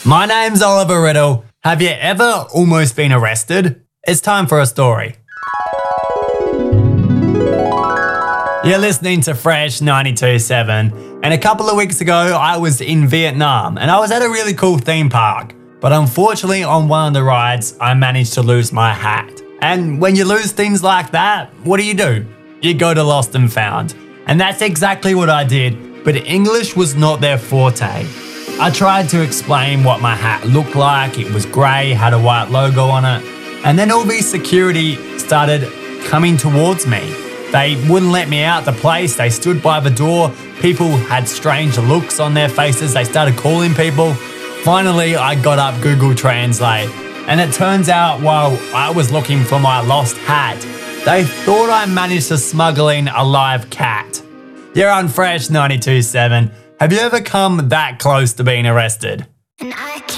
My name's Oliver Riddle. Have you ever almost been arrested? It's time for a story. You're listening to Fresh 92.7, and a couple of weeks ago I was in Vietnam and I was at a really cool theme park. But unfortunately on one of the rides I managed to lose my hat. And when you lose things like that, what do? You go to Lost and Found. And that's exactly what I did, but English was not their forte. I tried to explain what my hat looked like. It was grey, had a white logo on it. And then all these security started coming towards me. They wouldn't let me out the place. They stood by the door. People had strange looks on their faces. They started calling people. Finally, I got up Google Translate. And it turns out while I was looking for my lost hat, they thought I managed to smuggle in a live cat. You're on Fresh 92.7. Have you ever come that close to being arrested? And I